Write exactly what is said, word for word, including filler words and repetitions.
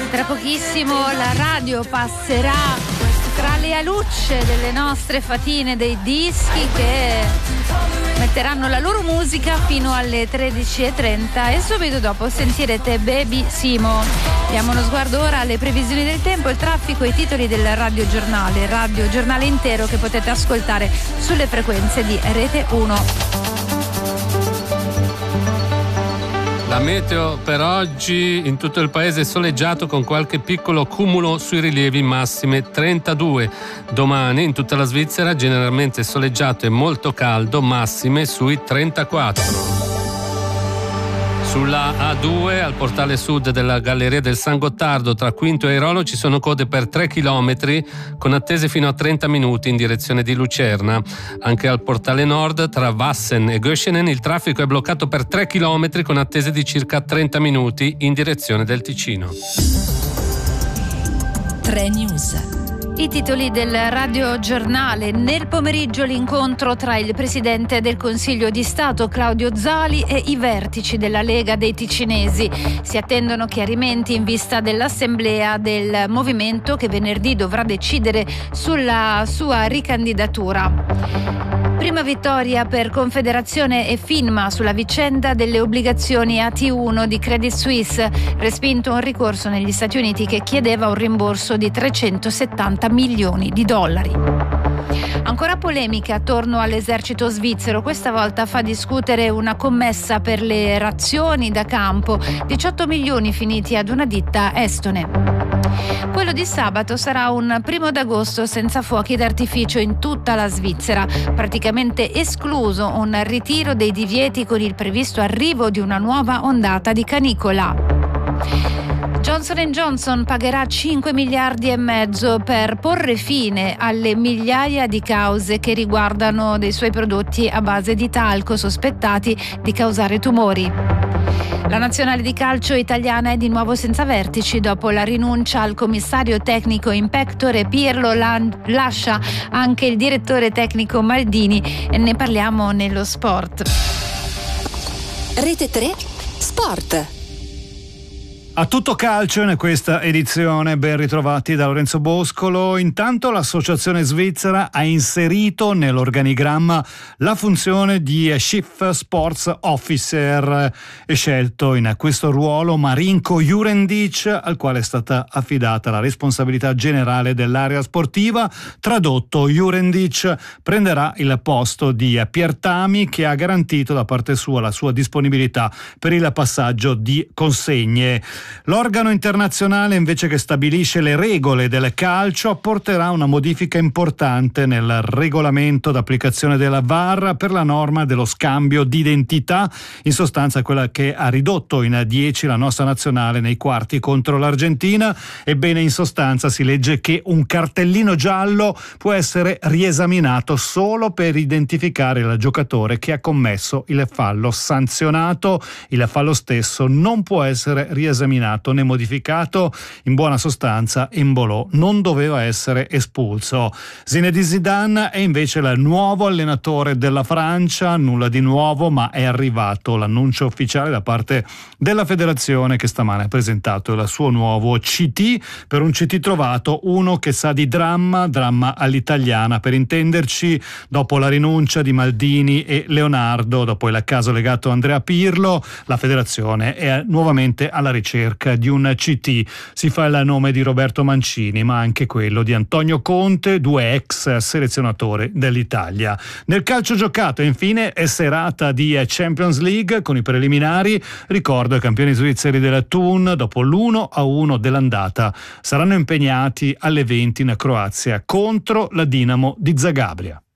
Tra pochissimo la radio passerà tra le alucce delle nostre fatine dei dischi che metteranno la loro musica fino alle tredici e trenta e subito dopo sentirete Baby Simo. Diamo uno sguardo ora alle previsioni del tempo, il traffico e i titoli del Radio Giornale, Radio Giornale intero che potete ascoltare sulle frequenze di Rete uno. La meteo per oggi in tutto il paese è soleggiato con qualche piccolo cumulo sui rilievi, massime trentadue. Domani in tutta la Svizzera generalmente soleggiato e molto caldo, massime sui trentaquattro. Sulla A due al portale sud della Galleria del San Gottardo tra Quinto e Airolo ci sono code per tre chilometri con attese fino a trenta minuti in direzione di Lucerna. Anche al portale nord tra Wassen e Göschenen il traffico è bloccato per tre chilometri con attese di circa trenta minuti in direzione del Ticino. tre News. I titoli del Radio Giornale. Nel pomeriggio l'incontro tra il Presidente del Consiglio di Stato Claudio Zali e i vertici della Lega dei Ticinesi. Si attendono chiarimenti in vista dell'assemblea del movimento che venerdì dovrà decidere sulla sua ricandidatura. Prima vittoria per Confederazione e Finma sulla vicenda delle obbligazioni A T uno di Credit Suisse. Respinto un ricorso negli Stati Uniti che chiedeva un rimborso di trecentosettanta milioni di dollari. Ancora polemica attorno all'esercito svizzero, questa volta fa discutere una commessa per le razioni da campo, diciotto milioni finiti ad una ditta estone. Quello di sabato sarà un primo d'agosto senza fuochi d'artificio in tutta la Svizzera, praticamente escluso un ritiro dei divieti con il previsto arrivo di una nuova ondata di canicola. Johnson and Johnson pagherà cinque miliardi e mezzo per porre fine alle migliaia di cause che riguardano dei suoi prodotti a base di talco sospettati di causare tumori. La nazionale di calcio italiana è di nuovo senza vertici dopo la rinuncia al commissario tecnico in pectore. Pirlo la- lascia anche il direttore tecnico Maldini e ne parliamo nello sport. Rete tre Sport. A tutto calcio in questa edizione, ben ritrovati da Lorenzo Boscolo. Intanto l'associazione svizzera ha inserito nell'organigramma la funzione di Chief Sports Officer e scelto in questo ruolo Marinko Jurendic, al quale è stata affidata la responsabilità generale dell'area sportiva. Tradotto, Jurendic prenderà il posto di Pier Tami, che ha garantito da parte sua la sua disponibilità per il passaggio di consegne. L'organo internazionale, invece, che stabilisce le regole del calcio, apporterà una modifica importante nel regolamento d'applicazione della V A R per la norma dello scambio di identità, in sostanza quella che ha ridotto in dieci la nostra nazionale nei quarti contro l'Argentina. Ebbene, in sostanza si legge che un cartellino giallo può essere riesaminato solo per identificare il giocatore che ha commesso il fallo sanzionato. Il fallo stesso non può essere riesaminato né modificato. In buona sostanza, Embolo non doveva essere espulso. Zinedine Zidane è invece il nuovo allenatore della Francia. Nulla di nuovo, ma è arrivato l'annuncio ufficiale da parte della federazione, che stamane ha presentato il suo nuovo C T. Per un C T trovato, uno che sa di dramma, dramma all'italiana per intenderci, dopo la rinuncia di Maldini e Leonardo, dopo il caso legato a Andrea Pirlo, la federazione è nuovamente alla ricerca di un C T. Si fa il nome di Roberto Mancini, ma anche quello di Antonio Conte, due ex selezionatori dell'Italia. Nel calcio giocato, infine, è serata di Champions League con i preliminari. Ricordo i campioni svizzeri della Thun, dopo l'uno a uno dell'andata, saranno impegnati alle venti in Croazia contro la Dinamo di Zagabria.